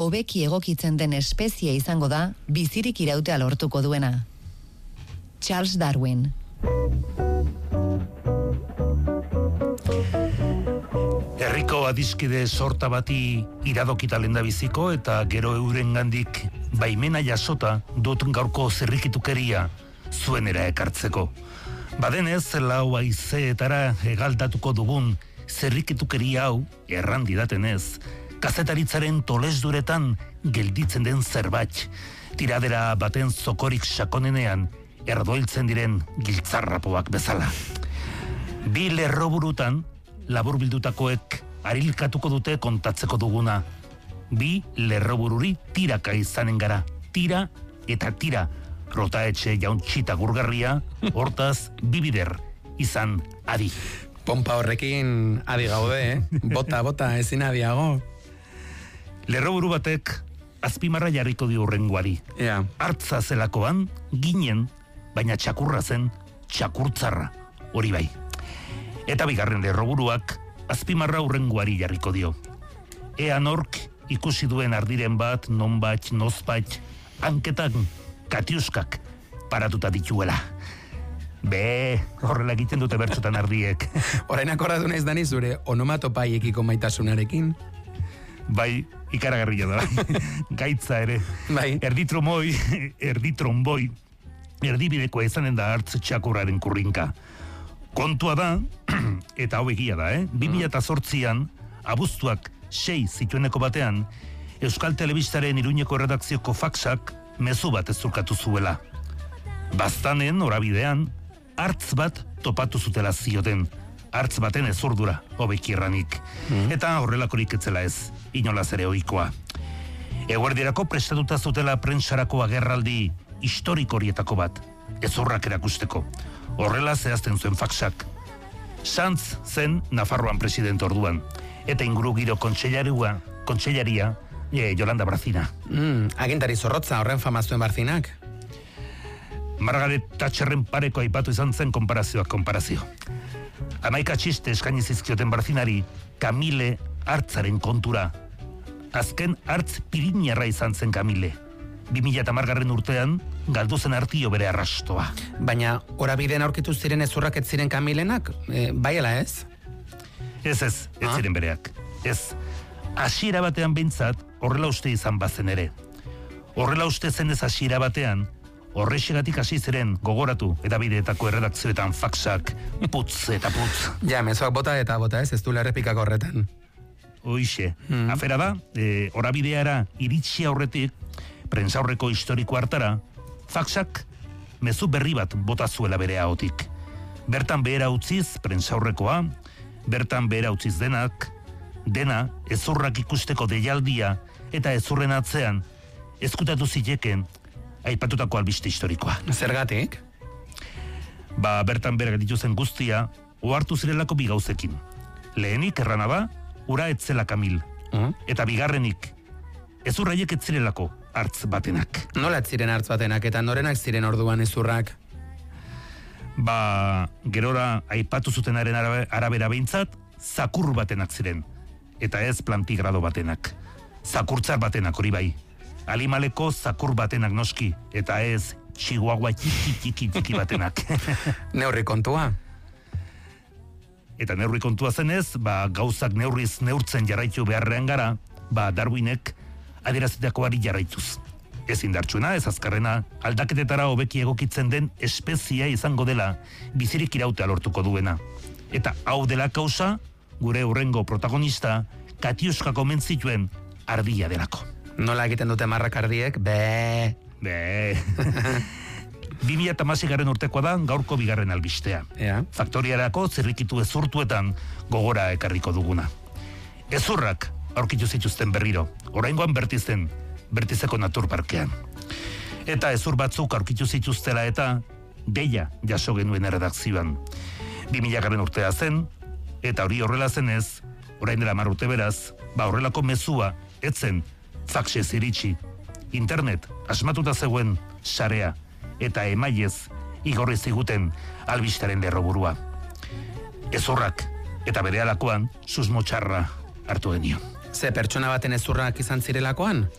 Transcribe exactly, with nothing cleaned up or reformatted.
hobeki egokitzen den espezie izango da bizirik irautea lortuko duena. Charles Darwin. Herriko adiskide sorta bati iradokita lendabiziko eta gero eurengandik baimena jasota dut gaurko zirrikitukeria zuenera ekartzeko. Badenez, lau haizeetara egaldatuko dugun zirrikitukeria hau, erran didatenez, kazetaritzaren tolesduretan gelditzen den zerbait, tiradera baten zokorik sakonenean erdoiltzen diren giltzarrapoak bezala. Bi lerroburutan laburbildutakoek arilkatuko dute kontatzeko duguna. Bi lerrobururi tiraka izanen gara. Tira eta tira. Rotaetxe jauntxita gurgarria, hortaz bibider izan adi. Pompa horrekin adi gaude, eh? Bota, bota, ezin adiago. Lerroburu batek azpimarra jarriko dio hurrengoari. Yeah. Hartza zelakoan, ginen, baina txakurra zen, txakurtzarra, hori bai. Eta bigarren lerroburuak azpimarra hurrengoari jarriko dio. Ea nork ikusi duen ardiren bat, nonbait, nozbait, hanketan, katiuskak paratuta dituela. Be, horrela egiten dute bertsotan ardiek. Orain akordatu naiz dani zure onomatopaiekiko maitasunarekin. Bai, ikaragarria da. Gaitza ere. Bai. Erditromoi, erditromboi, erdibidekoa izanen da hartz txakurraren kurrinka. Kontua da, eta hau egia da, eh? bi mila zortzian, abuztuak sei zitueneko batean, Euskal Telebistaren Iruñeko redakzioko faxak mezu bat ezurkatu zuela. Baztanen, orabidean, hartz bat topatu zutela zioten. Hartz baten ezurdura, hobeki erranik. Mm. Eta horrelakorik etzela ez, inolaz ere ohikoa. Eguerdirako prestatuta zutela prentsarako agerraldi historiko horietako bat, ezurrak erakusteko. Horrela zehazten zuen faxak. Santz zen Nafarroan presidente orduan, eta inguru giro kontseilariua, kontseilaria, e, Yolanda Brazina. Mm, agintari zorrotza horren fama zuen Barzinak. Margaret Thatcherren pareko aipatu izan zen konparazioak konparazio. Hamaika txiste eskaini zizkioten Barzinari, Kamile hartzaren kontura. Azken hartz piriniarra izan zen Kamile. bi mila hamargarren urtean, galdu zen artio bere arrastoa. Baina, orabideen aurkitu ziren ezurrak ez ziren Kamilenak? E, baiela ez? Ez ez, ez Ah? ziren bereak. Ez, hasiera batean behintzat, horrela uste izan bazen ere. Horrela uste zen ez hasiera batean, horrexegatik hasi ziren gogoratu edabideetako erredakzioetan faxak putz eta putz. Ja, mezoak bota eta bota ez, ez du lerrepikak horretan. Hoixe, Mm. afera da, e, horabideara iritsi aurretik, prentsaurreko historiko hartara, faxak mezu berri bat bota zuela bere ahotik. Bertan behera utziz prentsaurrekoa, bertan behera utziz denak, dena ezurrak ikusteko deialdia eta ezurren atzean ezkutatu zileken aipatutako albiste historikoa. Zergatik? Ba, bertan behera dituzen guztia, ohartu zirelako bi gauzekin. Lehenik errana da, ura etzela Kamil. Mm? Eta bigarrenik, ezurraiek ez zirelako hartz batenak. Nola ez ziren hartz batenak eta norenak ziren orduan ezurrak? Ba, gerora aipatu zutenaren arabe- arabera behintzat, zakur batenak ziren. Eta ez plantigrado batenak. Zakurtzar batenak hori bai. Alimaleko zakur batenak noski. Eta ez chihuahua txiki txiki txiki batenak. Neurri kontua? Eta neurri kontua zenez, ba, gauzak neurriz neurtzen jarraitu beharrean gara, ba, Darwinek adierazitakoari jarraituz. Ez indartsuena, ez azkarrena, aldaketetara hobeki egokitzen den espezia izango dela bizirik irautea lortuko duena. Eta hau dela kausa, gure hurrengo protagonista, Katiuska komentzituen ardia delako. Nola egiten dute marrakardiek? Be. Be... bi mila hamaseigarren urtekoa da gaurko bigarren albistea. Ea. Faktoriarako zirrikitu ezurtuetan gogora ekarriko duguna. Ezurrak aurkitu zituzten berriro, oraingoan Bertizen, Bertizeko naturparkean. Eta ezur batzuk aurkitu zituztela eta deia jaso genuen erredakzioan. bi milagarren urtea zen, eta hori horrela zenez, orain dela hamar urte beraz, ba horrelako mezua, etzen, faxez iritsi, internet asmatuta zegoen sarea, eta emaiez igorri ziguten albistaren lerroburua. Ezurrak, eta bere alakoan, susmo txarra hartu genio. Ze pertsona baten ezurrak izan zirelakoan?